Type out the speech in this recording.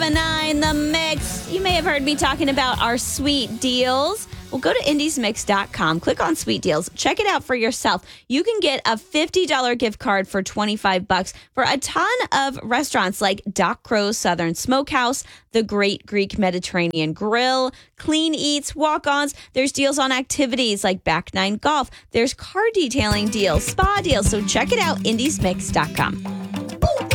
1019 The Mix. You may have heard me talking about our sweet deals. Well, go to indiesmix.com, click on sweet deals, check it out for yourself. You can get a $50 gift card for $25 for a ton of restaurants like Doc Crow's Southern Smokehouse, the Great Greek Mediterranean Grill, Clean Eats, Walk-Ons. There's deals on activities like Back Nine Golf. There's car detailing deals, spa deals. So check it out, indiesmix.com.